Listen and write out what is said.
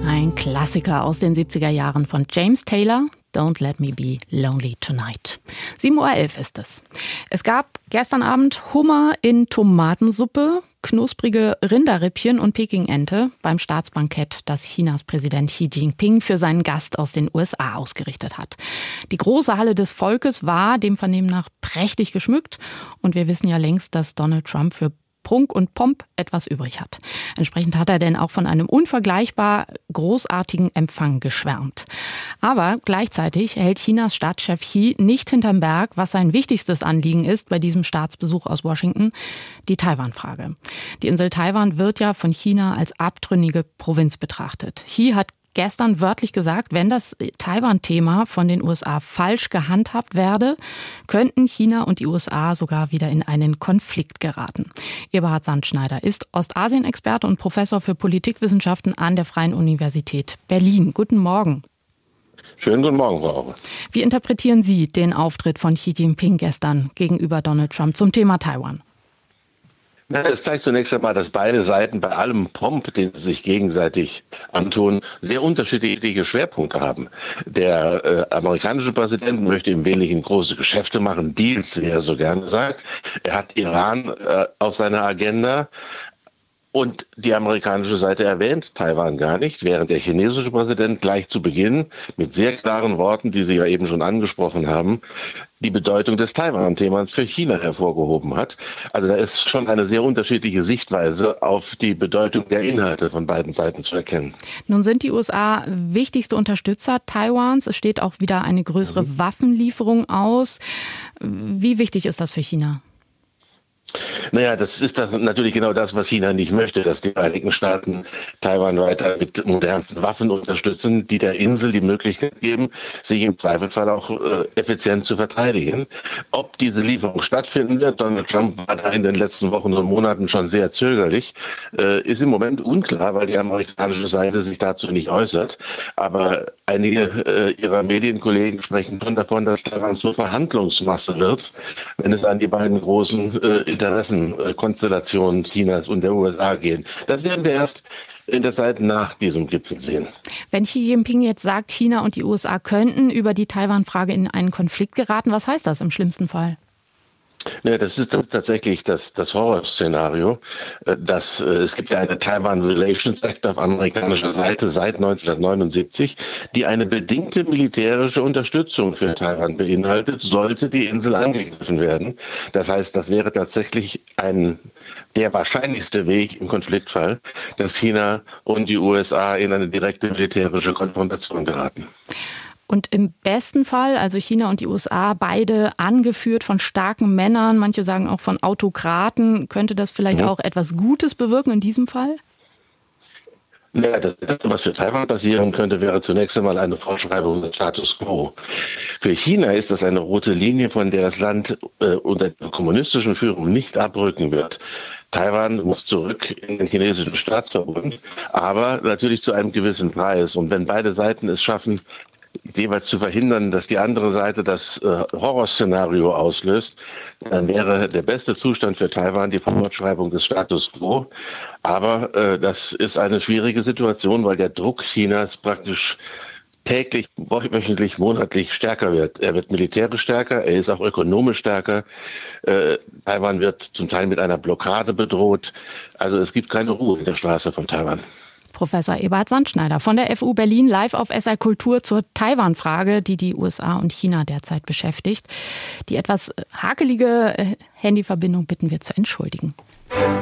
Ein Klassiker aus den 70er Jahren von James Taylor. Don't let me be lonely tonight. 7:11 Uhr ist es. Es gab gestern Abend Hummer in Tomatensuppe, knusprige Rinderrippchen und Pekingente beim Staatsbankett, das Chinas Präsident Xi Jinping für seinen Gast aus den USA ausgerichtet hat. Die große Halle des Volkes war dem Vernehmen nach prächtig geschmückt und wir wissen ja längst, dass Donald Trump für Prunk und Pomp etwas übrig hat. Entsprechend hat er denn auch von einem unvergleichbar großartigen Empfang geschwärmt. Aber gleichzeitig hält Chinas Staatschef Xi nicht hinterm Berg, was sein wichtigstes Anliegen ist bei diesem Staatsbesuch aus Washington, die Taiwan-Frage. Die Insel Taiwan wird ja von China als abtrünnige Provinz betrachtet. Xi hat gestern wörtlich gesagt, wenn das Taiwan-Thema von den USA falsch gehandhabt werde, könnten China und die USA sogar wieder in einen Konflikt geraten. Eberhard Sandschneider ist Ostasien-Experte und Professor für Politikwissenschaften an der Freien Universität Berlin. Guten Morgen. Schönen guten Morgen, Frau Auge. Wie interpretieren Sie den Auftritt von Xi Jinping gestern gegenüber Donald Trump zum Thema Taiwan? Es zeigt zunächst einmal, dass beide Seiten bei allem Pomp, den sie sich gegenseitig antun, sehr unterschiedliche Schwerpunkte haben. Der amerikanische Präsident möchte im Wesentlichen große Geschäfte machen, Deals, wie er so gerne sagt. Er hat Iran auf seiner Agenda. Und die amerikanische Seite erwähnt Taiwan gar nicht, während der chinesische Präsident gleich zu Beginn mit sehr klaren Worten, die Sie ja eben schon angesprochen haben, die Bedeutung des Taiwan-Themas für China hervorgehoben hat. Also da ist schon eine sehr unterschiedliche Sichtweise auf die Bedeutung der Inhalte von beiden Seiten zu erkennen. Nun sind die USA wichtigste Unterstützer Taiwans. Es steht auch wieder eine größere Waffenlieferung aus. Wie wichtig ist das für China? Naja, das ist natürlich genau das, was China nicht möchte, dass die Vereinigten Staaten Taiwan weiter mit modernsten Waffen unterstützen, die der Insel die Möglichkeit geben, sich im Zweifelsfall auch effizient zu verteidigen. Ob diese Lieferung stattfinden wird, Donald Trump war da in den letzten Wochen und Monaten schon sehr zögerlich, ist im Moment unklar, weil die amerikanische Seite sich dazu nicht äußert. Aber einige ihrer Medienkollegen sprechen schon davon, dass Taiwan zur Verhandlungsmasse wird, wenn es an die beiden großen Interessenkonstellationen Chinas und der USA gehen. Das werden wir erst in der Zeit nach diesem Gipfel sehen. Wenn Xi Jinping jetzt sagt, China und die USA könnten über die Taiwan-Frage in einen Konflikt geraten, was heißt das im schlimmsten Fall? Ja, das ist tatsächlich das Horrorszenario. Es gibt ja eine Taiwan Relations Act auf amerikanischer Seite seit 1979, die eine bedingte militärische Unterstützung für Taiwan beinhaltet, sollte die Insel angegriffen werden. Das heißt, das wäre tatsächlich der wahrscheinlichste Weg im Konfliktfall, dass China und die USA in eine direkte militärische Konfrontation geraten. Und im besten Fall, also China und die USA, beide angeführt von starken Männern, manche sagen auch von Autokraten, könnte das vielleicht auch etwas Gutes bewirken in diesem Fall? Ja, das Erste, was für Taiwan passieren könnte, wäre zunächst einmal eine Fortschreibung des Status quo. Für China ist das eine rote Linie, von der das Land unter der kommunistischen Führung nicht abrücken wird. Taiwan muss zurück in den chinesischen Staatsverbund, aber natürlich zu einem gewissen Preis. Und wenn beide Seiten es schaffen, jeweils zu verhindern, dass die andere Seite das Horrorszenario auslöst, dann wäre der beste Zustand für Taiwan die Fortschreibung des Status quo. Aber das ist eine schwierige Situation, weil der Druck Chinas praktisch täglich, wöchentlich, monatlich stärker wird. Er wird militärisch stärker, er ist auch ökonomisch stärker. Taiwan wird zum Teil mit einer Blockade bedroht. Also es gibt keine Ruhe in der Straße von Taiwan. Professor Eberhard Sandschneider von der FU Berlin live auf SR Kultur zur Taiwan-Frage, die die USA und China derzeit beschäftigt. Die etwas hakelige Handyverbindung bitten wir zu entschuldigen.